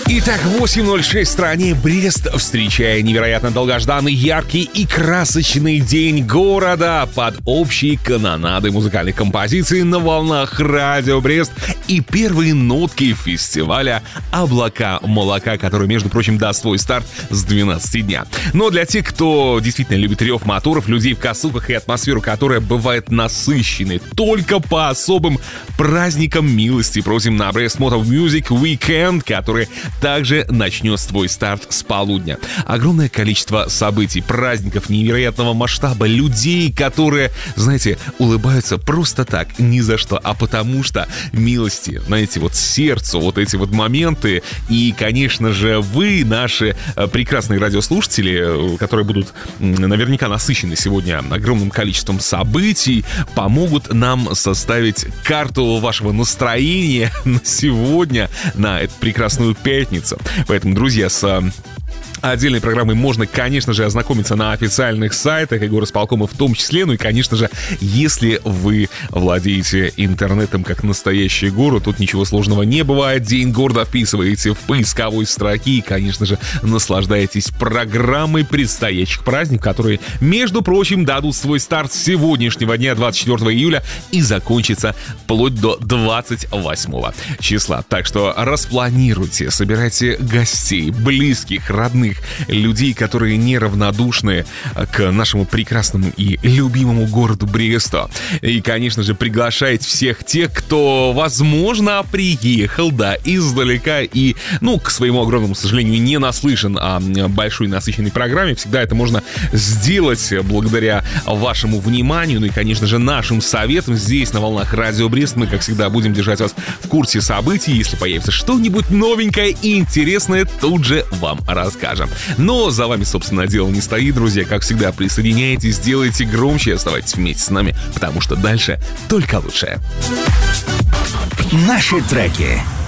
Итак, 8:06 в стране Брест, встречая невероятно долгожданный, яркий и красочный день города под общие канонады музыкальных композиций на волнах Радио Брест и первые нотки фестиваля «Облака молока», который, между прочим, даст свой старт с 12 дня. Но для тех, кто действительно любит рев моторов, людей в косухах и атмосферу, которая бывает насыщенной только по особым праздникам милости, просим на Брест Motor Music Weekend, который также начнет свой старт с полудня. Огромное количество событий, праздников невероятного масштаба, людей, которые, знаете, улыбаются просто так, ни за что, а потому что милости, знаете, вот сердцу, вот эти вот моменты. И, конечно же, вы, наши прекрасные радиослушатели, которые будут наверняка насыщены сегодня огромным количеством событий, помогут нам составить карту вашего настроения на сегодня, на эту прекрасную пятницу. Поэтому, друзья, с отдельной программой можно, конечно же, ознакомиться на официальных сайтах и горосполкома в том числе. Ну и, конечно же, если вы владеете интернетом как настоящий город, тут ничего сложного не бывает. День города вписываете в поисковой строке и, конечно же, наслаждаетесь программой предстоящих праздников, которые, между прочим, дадут свой старт с сегодняшнего дня, 24 июля, и закончатся вплоть до 28 числа. Так что распланируйте, собирайте гостей, близких, родных, людей, которые неравнодушны к нашему прекрасному и любимому городу Бресту. И, конечно же, приглашайте всех тех, кто, возможно, приехал, да, издалека и, ну, к своему огромному сожалению, не наслышан о большой насыщенной программе. Всегда это можно сделать благодаря вашему вниманию, ну и, конечно же, нашим советам. Здесь, на волнах Радио Брест, мы, как всегда, будем держать вас в курсе событий. Если появится что-нибудь новенькое и интересное, тут же вам расскажем. Но за вами, собственно, дело не стоит, друзья. Как всегда, присоединяйтесь, делайте громче, оставайтесь вместе с нами, потому что дальше только лучшее. Наши треки.